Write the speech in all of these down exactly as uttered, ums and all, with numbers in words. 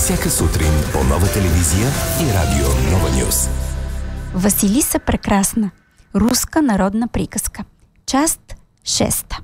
Всяка сутрин по Нова телевизия и радио Нова Нюз. Василиса прекрасна. Руска народна приказка. Част шеста.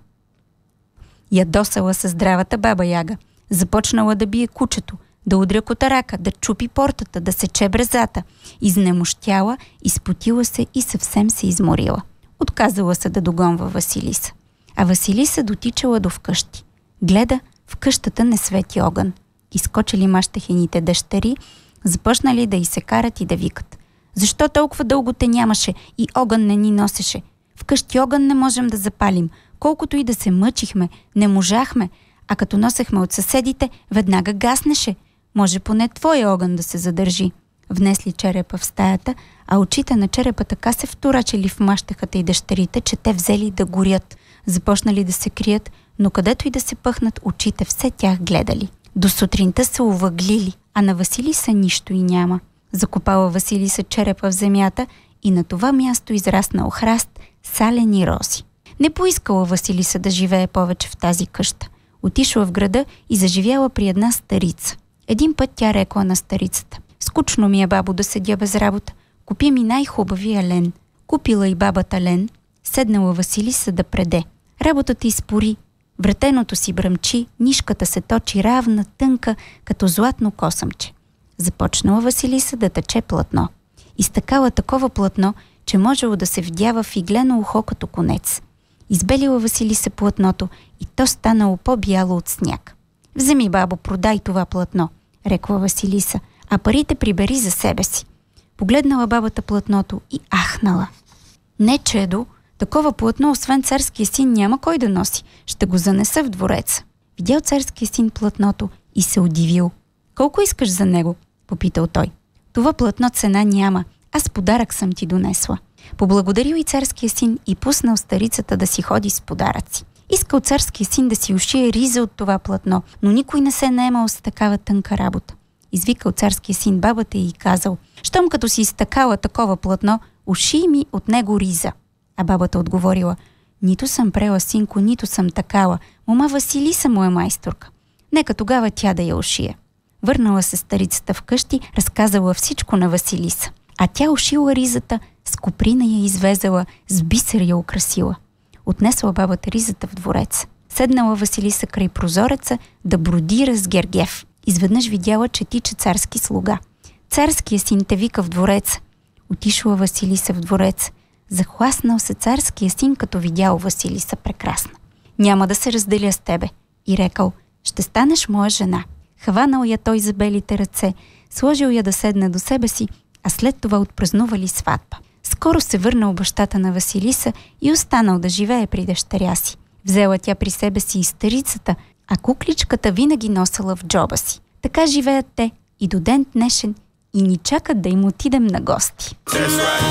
Ядосала се здравата баба Яга. Започнала да бие кучето, да удря котарака, да чупи портата, да сече брезата. Изнемощяла, изпотила се и съвсем се изморила. Отказала се да догонва Василиса. А Василиса дотичала до вкъщи. Гледа, в къщата не свети огън. Изкочили мащехените дъщери, започнали да й се карат и да викат. Защо толкова дълго те нямаше и огън не ни носеше? Вкъщи огън не можем да запалим. Колкото и да се мъчихме, не можахме, а като носехме от съседите, веднага гаснеше. Може поне твоя огън да се задържи. Внесли черепа в стаята, а очите на черепа така се вторачили в мащехата и дъщерите, че те взели да горят. Започнали да се крият, но където и да се пъхнат, очите все тях гледали. До сутринта се увъглили, а на Василиса нищо и няма. Закопала Василиса черепа в земята и на това място израснал храст, салени рози. Не поискала Василиса да живее повече в тази къща. Отишла в града и заживяла при една старица. Един път тя рекла на старицата: скучно ми е, бабо, да седя без работа. Купи ми най-хубавия лен. Купила и бабата лен. Седнала Василиса да преде. Работата изпори. Вретеното си бръмчи, нишката се точи равна, тънка, като златно косъмче. Започнала Василиса да тъче платно. Изтъкала такова платно, че можело да се вдява в иглено ухо като конец. Избелила Василиса платното и то станало по-бяло от сняг. Вземи, бабо, продай това платно, рекла Василиса, а парите прибери за себе си. Погледнала бабата платното и ахнала. Не, чедо, такова платно, освен царския син, няма кой да носи. Ще го занеса в двореца. Видял царския син платното и се удивил. Колко искаш за него? Попитал той. Това платно цена няма. Аз подарък съм ти донесла. Поблагодарил и царския син и пуснал старицата да си ходи с подаръци. Искал царския син да си ушие риза от това платно, но никой не се наемал с такава тънка работа. Извикал царския син бабата и казал: щом като си изтъкала такова платно, уши ми от него риза. А бабата отговорила: нито съм прела, синко, нито съм такала. Мома Василиса му е майсторка. Нека тогава тя да я ушие. Върнала се старицата вкъщи, разказала всичко на Василиса. А тя ушила ризата, с коприна я извезала, с бисер я украсила. Отнесла бабата ризата в двореца. Седнала Василиса край прозореца да бродира с Гергев. Изведнъж видяла, че тича царски слуга. Царския син те вика в двореца. Отишла Василиса в двореца. Захласнал се царския син, като видял Василиса прекрасна. Няма да се разделя с тебе. И рекал: ще станеш моя жена. Хванал я той за белите ръце, сложил я да седне до себе си, а след това отпразнували сватба. Скоро се върнал бащата на Василиса и останал да живее при дъщеря си. Взела тя при себе си и старицата, а кукличката винаги носела в джоба си. Така живеят те и до ден днешен и ни чакат да им отидем на гости.